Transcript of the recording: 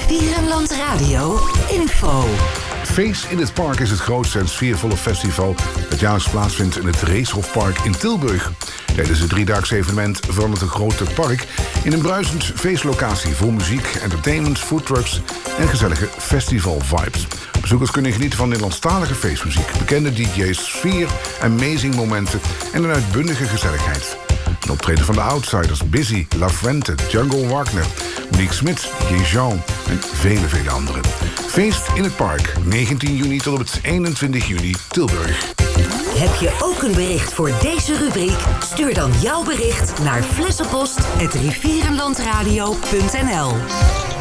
Rivierenland Radio info. Feest in het Park is het grootste en sfeervolle festival dat jaarlijks plaatsvindt in het Reeshofpark in Tilburg. Tijdens het driedaagse evenement verandert het grote park in een bruisend feestlocatie vol muziek, entertainment, foodtrucks en gezellige festival-vibes. Bezoekers kunnen genieten van Nederlandstalige feestmuziek, bekende DJ's, sfeer, amazing momenten en een uitbundige gezelligheid. Een optreden van de Outsiders, Busy, La Fuente, Jungle Wagner, Monique Smit, Jean en vele anderen. Feest in het Park, 19 juni tot en met 21 juni, Tilburg. Heb je ook een bericht voor deze rubriek? Stuur dan jouw bericht naar flessenpost@rivierenlandradio.nl.